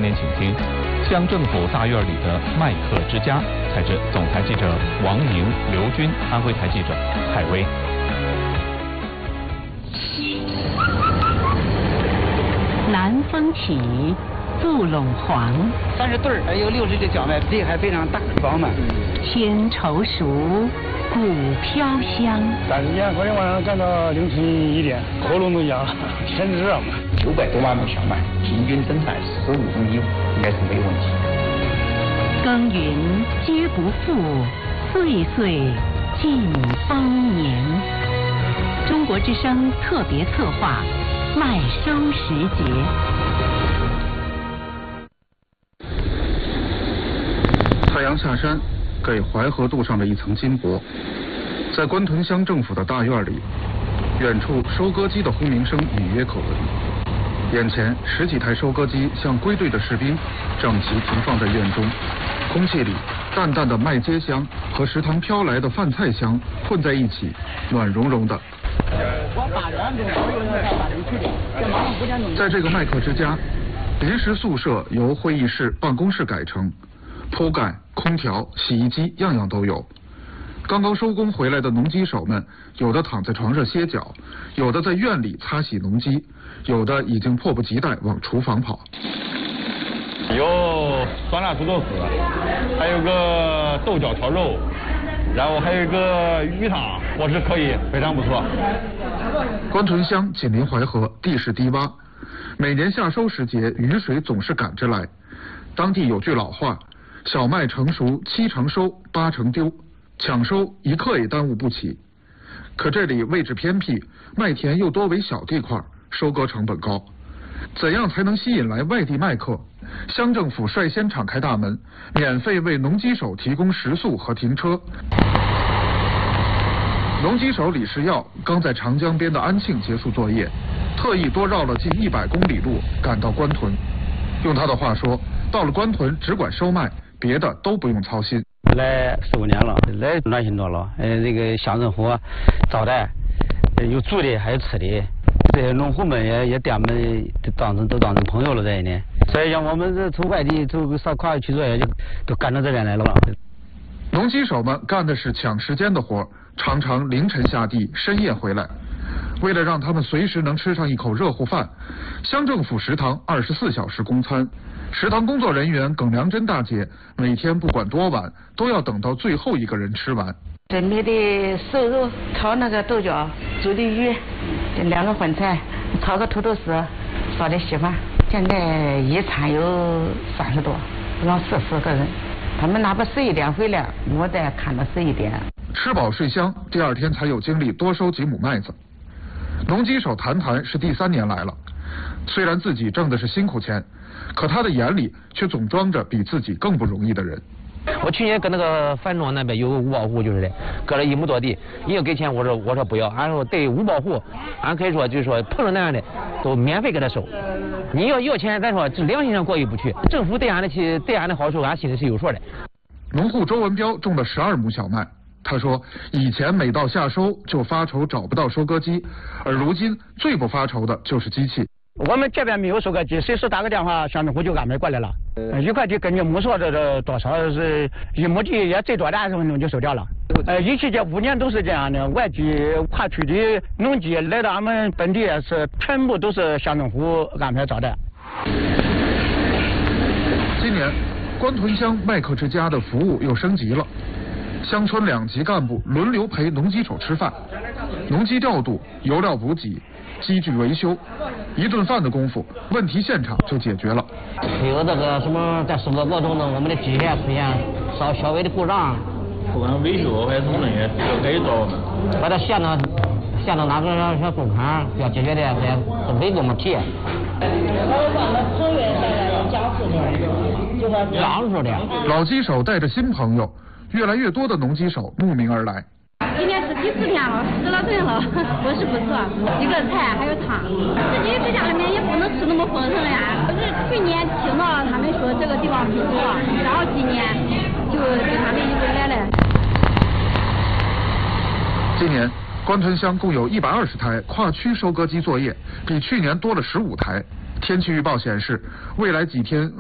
年请听乡政府大院里的麦克之家，采自总台记者王宁、刘军，安徽台记者海威。 南风起，杜陇黄 30对儿，有60的小麦，地还非常大，饱满。 天稠熟，谷飘香。 但是今天昨天晚上干到凌晨1点，喉咙都哑了，天热嘛。 900多万亩小麦，平均增产15公斤，应该是没有问题。 耕耘皆不负，岁岁尽丰年。中国之声特别策划，麦收时节。 太阳下山，给淮河镀上了一层金箔。在关屯乡政府的大院里，远处收割机的轰鸣声隐约可闻。眼前10几台收割机像归队的士兵，整齐停放在院中。空气里淡淡的麦秸香和食堂飘来的饭菜香混在一起，暖融融的。在这个麦克之家，临时宿舍由会议室、办公室改成，铺盖、空调、洗衣机样样都有。刚刚收工回来的农机手们，有的躺在床上歇脚，有的在院里擦洗农机，有的已经迫不及待往厨房跑。 有酸辣土豆丝，还有个豆角炒肉，然后还有一个鱼汤，伙食可以，非常不错。 关屯乡紧邻淮河，地势低洼，每年夏收时节，雨水总是赶着来。当地有句老话：小麦成熟7成收，8成丢，抢收1刻也耽误不起。可这里位置偏僻，麦田又多为小地块，收割成本高。怎样才能吸引来外地麦客？乡政府率先敞开大门，免费为农机手提供食宿和停车。农机手李世耀刚在长江边的安庆结束作业，特意多绕了近100公里路赶到关屯。用他的话说，到了关屯只管收麦，别的都不用操心。 来15年了，来暖心多了。这个乡政府招待，有住的还有吃的。这些农户们也把我们都当成朋友了在呢。所以像我们这从外地上跨区作业就都赶到这边来了。 农机手们干的是抢时间的活，常常凌晨下地，深夜回来。为了让他们随时能吃上一口热乎饭，乡政府食堂24小时供餐。食堂工作人员耿良珍大姐每天不管多晚，都要等到最后一个人吃完。 准备的瘦肉，炒那个豆角，煮的鱼，2个荤菜，炒个土豆丝，烧点稀饭。现在一餐有30多，让40个人。他们哪怕11点回来，我再看到11点。 吃饱睡香，第2天才有精力多收几亩麦子。农机手谈是第3年来了，虽然自己挣的是辛苦钱，可他的眼里却总装着比自己更不容易的人。 我去年搁那个樊庄那边有个五保户，就是的，搁了1亩多地，你要给钱，我说不要，俺说对五保户，俺可以说就是说碰着那样的都免费给他收，你要钱，咱说这良心上过意不去，政府对俺的好处，俺心里是有数的。 农户周文彪种了12亩小麦，他说以前每到夏收就发愁找不到收割机，而如今最不发愁的就是机器。 我们这边没有收割机，随时打个电话，乡政府就安排过来了。1块地根据亩数这多少是1亩地也最多的20分钟就收掉了。一期这5年都是这样的，外地跨区的农机来到俺们本地也是全部都是乡政府安排招待。 今年关屯乡麦克之家的服务又升级了，乡村2级干部轮流陪农机手吃饭，农机调度、油料补给、机具维修，1顿饭的功夫，问题现场就解决了。 有这个什么在收割过程中，我们的机械出现稍微的故障， 不管维修还是什么东西，都可以找我们。 把它线到哪个小工厂要解决的，都可以给我们提。杨树的。 老机手带着新朋友，越来越多的农机手慕名而来。 今天是第4天了，10来顿了，伙食不错，几个菜还有汤。自己在家里面也不能吃那么丰盛呀。可是去年听到他们说这个地方不错，然后今年就跟他们一回来了。 今年关屯乡共有120台跨区收割机作业，比去年多了15台。天气预报显示，未来几天